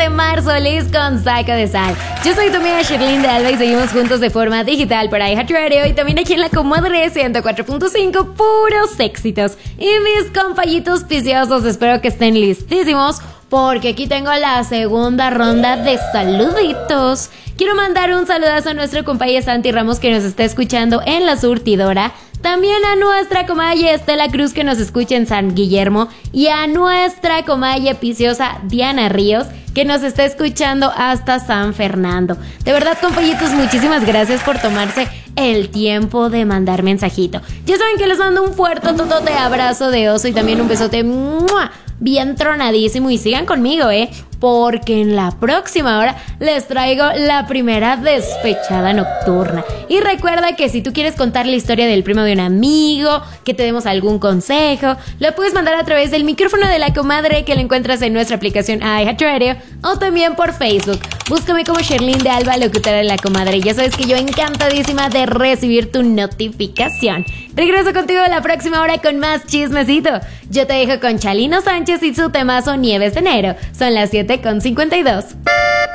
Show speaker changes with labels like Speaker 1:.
Speaker 1: de marzo, Liz con Saco de Sal. Yo soy tu amiga Sherlyn de Alba y seguimos juntos de forma digital por iHeartRadio y también aquí en la Comadre 104.5, puros éxitos. Y mis compañitos piciosos, espero que estén listísimos porque aquí tengo la segunda ronda de saluditos. Quiero mandar un saludazo a nuestro compañero Santi Ramos que nos está escuchando en La Surtidora. También a nuestra comadre Estela Cruz que nos escucha en San Guillermo. Y a nuestra comadre piciosa Diana Ríos que nos está escuchando hasta San Fernando. De verdad, compañitos, muchísimas gracias por tomarse el tiempo de mandar mensajito. Ya saben que les mando un fuerte totote abrazo de oso y también un besote bien tronadísimo. Y sigan conmigo, porque en la próxima hora les traigo la primera despechada nocturna. Y recuerda que si tú quieres contar la historia del primo de un amigo, que te demos algún consejo, lo puedes mandar a través del micrófono de la comadre que lo encuentras en nuestra aplicación iHeartRadio o también por Facebook. Búscame como Sherlyn de Alba, locutora de la comadre. Ya sabes que yo encantadísima de recibir tu notificación. Regreso contigo la próxima hora con más chismecito. Yo te dejo con Chalino Sánchez y su temazo Nieves de Enero. Son las 7:52.